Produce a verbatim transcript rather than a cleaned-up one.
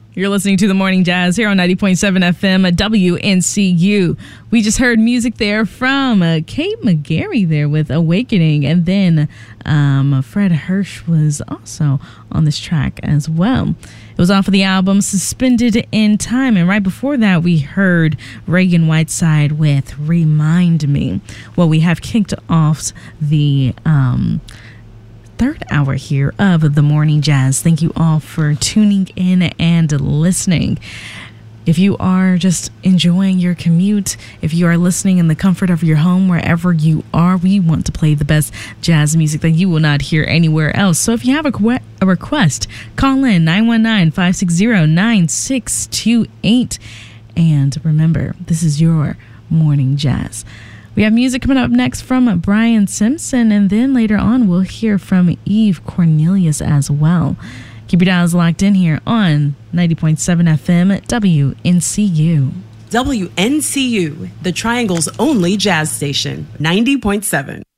You're listening to The Morning Jazz here on ninety point seven F M at W N C U. We just heard music there from uh, Kate McGarry there with Awakening. And then um, Fred Hirsch was also on this track as well. It was off of the album Suspended in Time. And right before that, we heard Reagan Whiteside with Remind Me. Well, we have kicked off the... Um, third hour here of The Morning Jazz. Thank you all for tuning in and listening. If you are just enjoying your commute, if you are listening in the comfort of your home, wherever you are, we want to play the best jazz music that you will not hear anywhere else. So if you have a, que- a request, call in nine one nine, five six zero, nine six two eight. And remember, this is your Morning Jazz. We have music coming up next from Brian Simpson, and then later on we'll hear from Eve Cornelius as well. Keep your dials locked in here on ninety point seven F M at W N C U. W N C U, the Triangle's only jazz station, ninety point seven.